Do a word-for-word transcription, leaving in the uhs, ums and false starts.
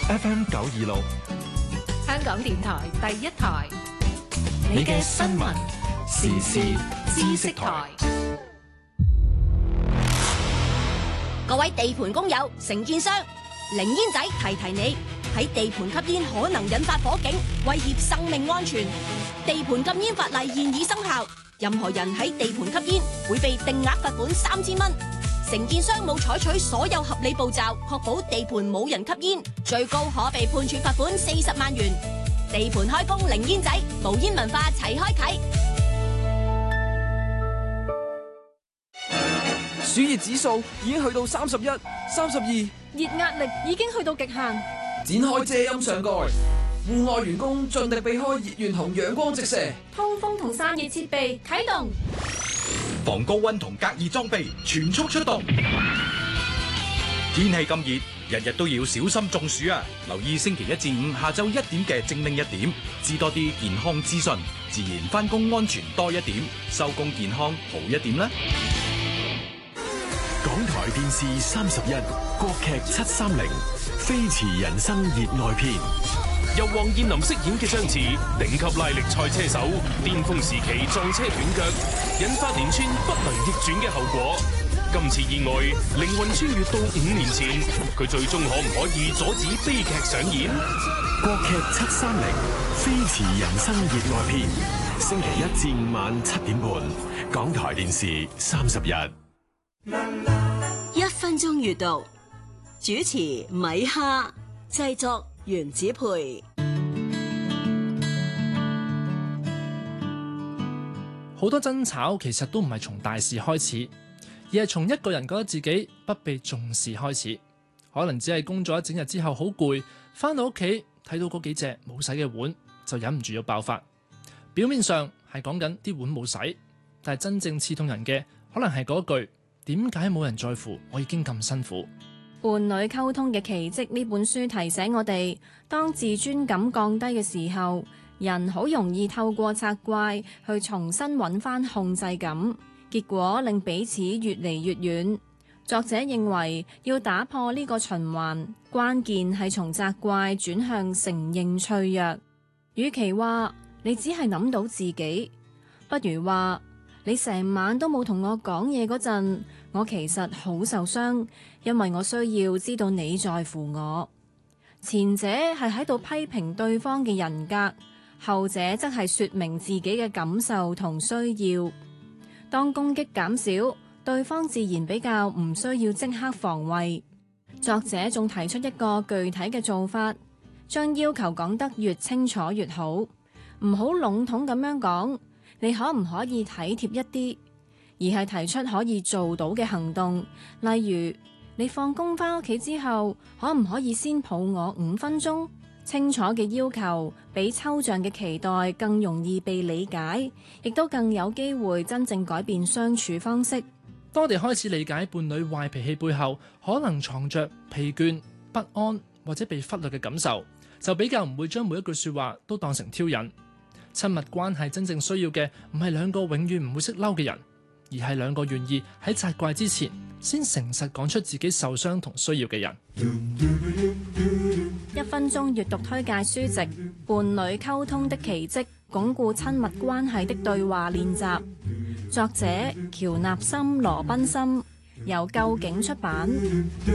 F M 九二六， 香港電台第一台， 你嘅新聞時事知識台。 各位地盤工友、承建商，零煙仔提提你，喺地盤吸煙可能引發火警，威脅生命安全。地盤禁煙法例現已生效，任何人喺地盤吸煙會被定額罰款三千蚊。承建商冇採取所有合理步驟，確保地盤冇人吸煙，最高可被判處罰款四十萬元。地盤開工零煙仔，無煙文化齊開啟。 暑熱指數已經去到三十一、三十二， 熱壓力已經去到極限。 展開遮陰上蓋，戶外員工盡力避開熱源同陽光直射。 通風同散熱設備啟動， 防高溫同隔熱裝備全速出動。天氣咁熱，日日都要小心中暑啊！留意星期一至五下晝一點嘅精靈一點，知多啲健康資訊，自然返工安全多一點，收工健康好一點啦。 港台電視三十一，國劇七三零，飛馳人生熱愛篇。 由黃燕琳飾演嘅張弛，頂級拉力賽車手，巔峰時期撞車斷腳，引發連串不能逆轉嘅後果。今次意外，靈魂穿越到五年前，佢最終可唔可以阻止悲劇上演？ 國劇七三零，飛馳人生熱愛篇，星期一至五晚七點半，港台電視三十一。 一分鐘閱讀，主持米哈，製作原子培。 好多爭吵其實都唔係從大事開始，而係從一個人覺得自己不被重視開始。可能只係工作一整日之後好攰，返到屋企睇到嗰幾隻冇洗嘅碗，就忍唔住要爆發。表面上係講緊啲碗冇洗，但係真正刺痛人嘅可能係嗰句：點解冇人在乎我已經咁辛苦？ 伴侶溝通嘅奇蹟呢本書提醒我哋，當自尊感降低嘅時候，人好容易透過責怪去重新揾返控制感，結果令彼此越嚟越遠。作者認為要打破呢個循環，關鍵係從責怪轉向承認脆弱。與其話你只係諗到自己，不如話你成晚都冇同我講嘢嗰陣，我其實好受傷，因為我需要知道你在乎我。前者係喺度批評對方嘅人格，後者則係說明自己嘅感受同需要。當攻擊減少，對方自然比較唔需要即刻防衛。作者仲提出一個具體嘅做法，將要求講得越清楚越好，唔好籠統咁樣講，你可唔可以體貼一啲，而係提出可以做到嘅行動，例如你放工返屋企之後，可唔可以先抱我五分鐘？清楚嘅要求比抽象嘅期待更容易被理解，亦都更有機會真正改變相處方式。 當我哋開始理解伴侶壞脾氣背後可能藏着疲倦、不安或者被忽略嘅感受，就比較唔會將每一句說話都當成挑釁。親密關係真正需要嘅唔係兩個永遠唔會識嬲嘅人，而係兩個願意喺責怪之前先誠實講出自己受傷同需要嘅人。 一分鐘閱讀推介書籍《伴侶溝通的奇蹟》，鞏固親密關係的對話練習。作者喬納森·羅賓森，由究竟出版。